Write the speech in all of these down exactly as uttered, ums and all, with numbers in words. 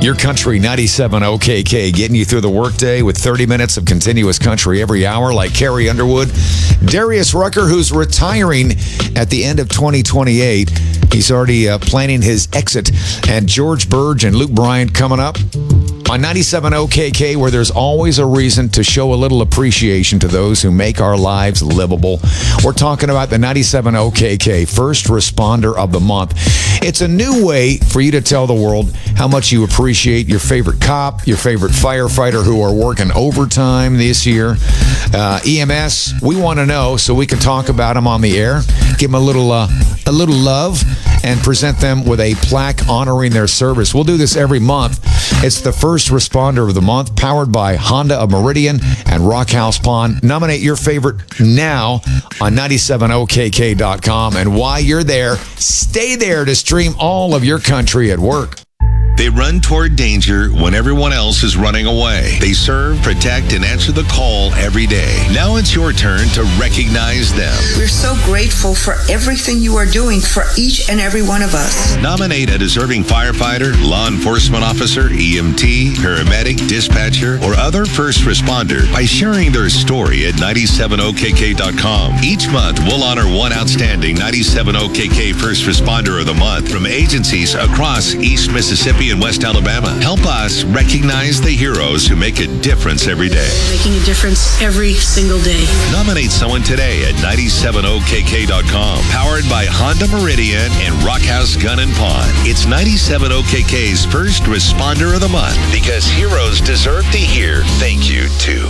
Your Country ninety-seven O K K, getting you through the workday with thirty minutes of continuous country every hour, like Carrie Underwood. Darius Rucker, who's retiring at the end of twenty twenty-eight. He's already uh, planning his exit. And George Burge and Luke Bryant coming up on ninety-seven O K K, where there's always a reason to show a little appreciation to those who make our lives livable. We're talking about the ninety-seven O K K First Responder of the Month. It's a new way for you to tell the world how much you appreciate your favorite cop, your favorite firefighter who are working overtime this year. Uh, E M S, we want to know so we can talk about them on the air, give them a little, uh, a little love, and present them with a plaque honoring their service. We'll do this every month. It's the First Responder of the Month, powered by Honda of Meridian and Rock House Pond. Nominate your favorite now on ninety-seven O K K dot com. And while you're there, stay there to stream all of your country at work. They run toward danger when everyone else is running away. They serve, protect, and answer the call every day. Now it's your turn to recognize them. We're so grateful for everything you are doing for each and every one of us. Nominate a deserving firefighter, law enforcement officer, E M T, paramedic, dispatcher, or other first responder by sharing their story at ninety-seven O K K dot com. Each month, we'll honor one outstanding ninety-seven O K K First Responder of the Month from agencies across East Mississippi and West Alabama. Help us recognize the heroes who make a difference every day. Making a difference every single day. Nominate someone today at ninety-seven O K K dot com. Powered by Honda Meridian and Rockhouse Gun and Pond. It's ninety-seven O K K's First Responder of the Month, because heroes deserve to hear thank you too.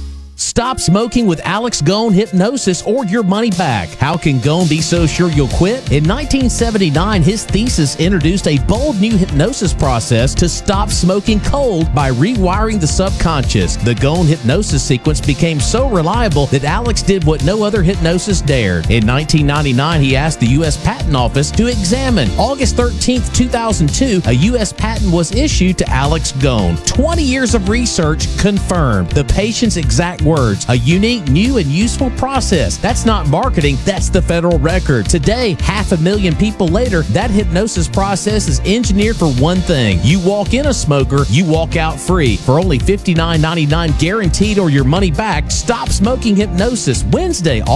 Stop smoking with Alex Gone Hypnosis or your money back. How can Gone be so sure you'll quit? In nineteen seventy-nine, his thesis introduced a bold new hypnosis process to stop smoking cold by rewiring the subconscious. The Gone Hypnosis sequence became so reliable that Alex did what no other hypnosis dared. In nineteen ninety-nine, he asked the U S Patent Office to examine. August thirteenth, two thousand two, a U S patent was issued to Alex Gone. twenty years of research confirmed the patient's exact words. A unique, new, and useful process. That's not marketing, that's the federal record. Today, half a million people later, that hypnosis process is engineered for one thing. You walk in a smoker, you walk out free. For only fifty-nine ninety-nine guaranteed or your money back, Stop Smoking Hypnosis, Wednesday,